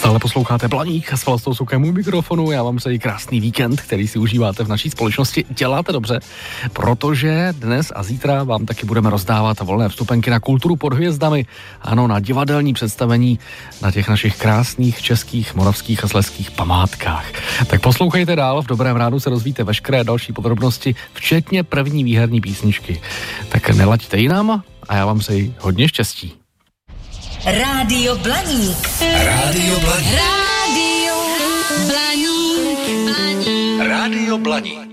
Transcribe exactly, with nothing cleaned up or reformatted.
Stále posloucháte Blaník s Vlastou Sukem u mikrofonu. Já vám přeji krásný víkend, který si užíváte v naší společnosti. Děláte dobře, protože dnes a zítra vám taky budeme rozdávat volné vstupenky na Kulturu pod hvězdami. Ano, na divadelní představení na těch našich krásných českých, moravských a slezských památkách. Tak poslouchejte dál, v Dobrém rádu se dozvíte veškeré další podrobnosti, včetně první výherní písničky. Tak nelaďte jinam a já vám přeji hodně štěstí. Rádio Blaník. Rádio Blaník. Rádio Blaník. Rádio Blaník.